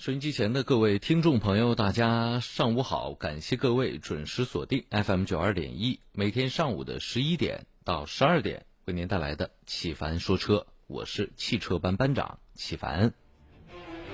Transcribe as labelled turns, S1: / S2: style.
S1: 收音机前的各位听众朋友，大家上午好，感谢各位准时锁定 FM92.1，每天上午的11点到12点为您带来的启凡说车，我是汽车班班长启凡。